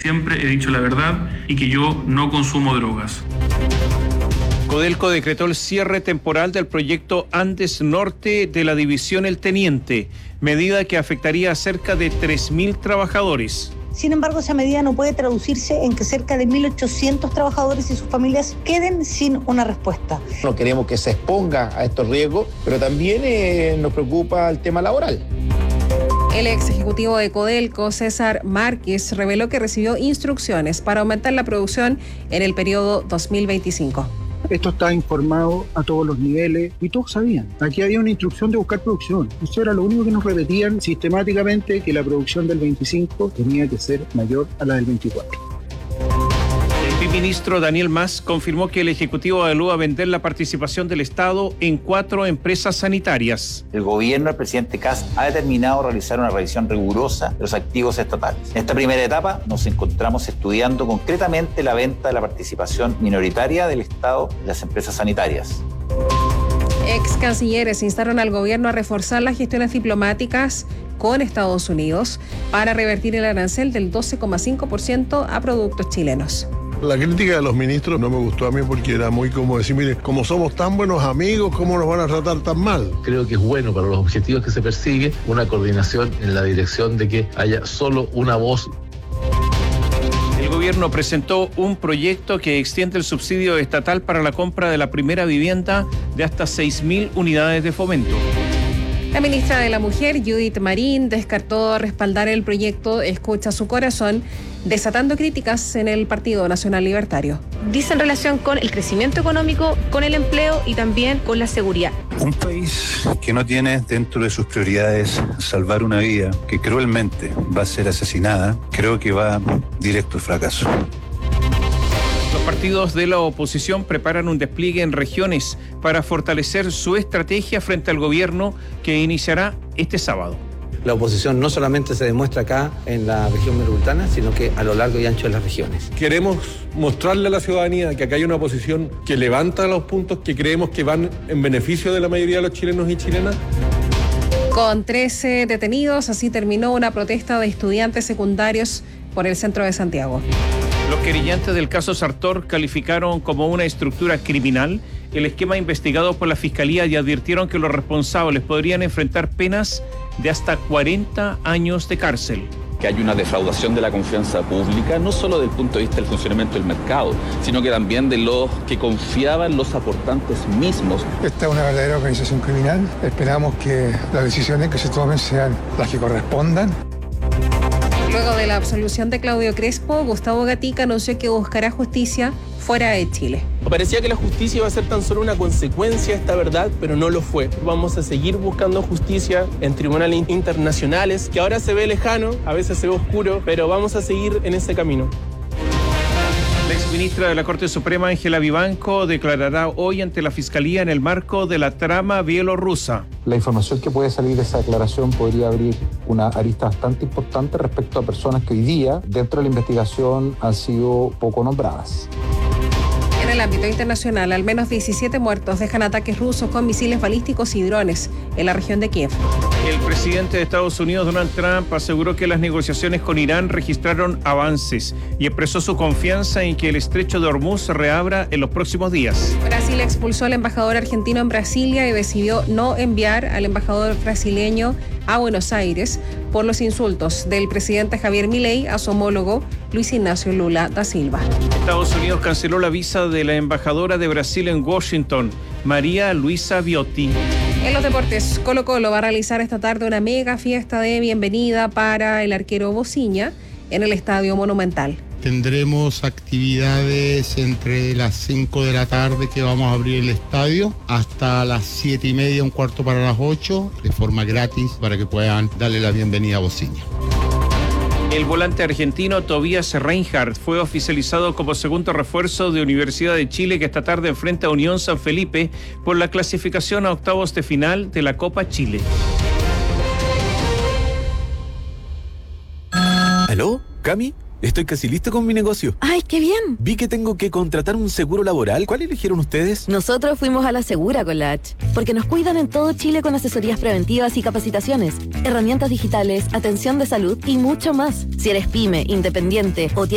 siempre he dicho la verdad y que yo no consumo drogas. Codelco decretó el cierre temporal del proyecto Andes Norte de la división El Teniente, medida que afectaría a cerca de 3.000 trabajadores. Sin embargo, esa medida no puede traducirse en que cerca de 1.800 trabajadores y sus familias queden sin una respuesta. No queremos que se exponga a estos riesgos, pero también nos preocupa el tema laboral. El ex ejecutivo de Codelco, César Márquez, reveló que recibió instrucciones para aumentar la producción en el periodo 2025. Esto está informado a todos los niveles y todos sabían. Aquí había una instrucción de buscar producción. Eso era lo único que nos repetían sistemáticamente, que la producción del 25 tenía que ser mayor a la del 24. El ministro Daniel Mas confirmó que el Ejecutivo evalúa vender la participación del Estado en 4 empresas sanitarias. El gobierno del presidente Kast ha determinado realizar una revisión rigurosa de los activos estatales. En esta primera etapa nos encontramos estudiando concretamente la venta de la participación minoritaria del Estado en las empresas sanitarias. Ex cancilleres instaron al gobierno a reforzar las gestiones diplomáticas con Estados Unidos para revertir el arancel del 12,5% a productos chilenos. La crítica de los ministros no me gustó a mí porque era muy como decir, mire, como somos tan buenos amigos, ¿cómo nos van a tratar tan mal? Creo que es bueno para los objetivos que se persigue una coordinación en la dirección de que haya solo una voz. El gobierno presentó un proyecto que extiende el subsidio estatal para la compra de la primera vivienda de hasta 6.000 unidades de fomento. La ministra de la Mujer, Judith Marín, descartó respaldar el proyecto Escucha su corazón, desatando críticas en el Partido Nacional Libertario. Dice en relación con el crecimiento económico, con el empleo y también con la seguridad. Un país que no tiene dentro de sus prioridades salvar una vida que cruelmente va a ser asesinada, creo que va directo al fracaso. Los partidos de la oposición preparan un despliegue en regiones para fortalecer su estrategia frente al gobierno que iniciará este sábado. La oposición no solamente se demuestra acá en la región metropolitana, sino que a lo largo y ancho de las regiones. Queremos mostrarle a la ciudadanía que acá hay una oposición que levanta los puntos que creemos que van en beneficio de la mayoría de los chilenos y chilenas. Con 13 detenidos, así terminó una protesta de estudiantes secundarios por el centro de Santiago. Los querellantes del caso Sartor calificaron como una estructura criminal el esquema investigado por la Fiscalía y advirtieron que los responsables podrían enfrentar penas de hasta 40 años de cárcel. Que hay una defraudación de la confianza pública, no solo desde el punto de vista del funcionamiento del mercado, sino que también de los que confiaban los aportantes mismos. Esta es una verdadera organización criminal. Esperamos que las decisiones que se tomen sean las que correspondan. Luego de la absolución de Claudio Crespo, Gustavo Gatica anunció que buscará justicia fuera de Chile. Parecía que la justicia iba a ser tan solo una consecuencia de esta verdad, pero no lo fue. Vamos a seguir buscando justicia en tribunales internacionales, que ahora se ve lejano, a veces se ve oscuro, pero vamos a seguir en ese camino. La exministra de la Corte Suprema, Ángela Vivanco, declarará hoy ante la Fiscalía en el marco de la trama bielorrusa. La información que puede salir de esa declaración podría abrir una arista bastante importante respecto a personas que hoy día, dentro de la investigación, han sido poco nombradas. En el ámbito internacional, al menos 17 muertos dejan ataques rusos con misiles balísticos y drones en la región de Kiev. El presidente de Estados Unidos, Donald Trump, aseguró que las negociaciones con Irán registraron avances y expresó su confianza en que el estrecho de Hormuz se reabra en los próximos días. Brasil expulsó al embajador argentino en Brasilia y decidió no enviar al embajador brasileño a Buenos Aires por los insultos del presidente Javier Milei a su homólogo Luis Ignacio Lula da Silva. Estados Unidos canceló la visa de la embajadora de Brasil en Washington, María Luisa Viotti. En los deportes, Colo-Colo va a realizar esta tarde una mega fiesta de bienvenida para el arquero Bociña en el Estadio Monumental. Tendremos actividades entre las 5 de la tarde que vamos a abrir el estadio hasta las 7:30, un cuarto para las 8, de forma gratis para que puedan darle la bienvenida a Bociña. El volante argentino Tobias Reinhardt fue oficializado como segundo refuerzo de Universidad de Chile, que esta tarde enfrenta a Unión San Felipe por la clasificación a octavos de final de la Copa Chile. ¿Aló? ¿Cami? Estoy casi listo con mi negocio. ¡Ay, qué bien! Vi que tengo que contratar un seguro laboral. ¿Cuál eligieron ustedes? Nosotros fuimos a La Segura con la H, porque nos cuidan en todo Chile con asesorías preventivas y capacitaciones, herramientas digitales, atención de salud y mucho más. Si eres pyme, independiente o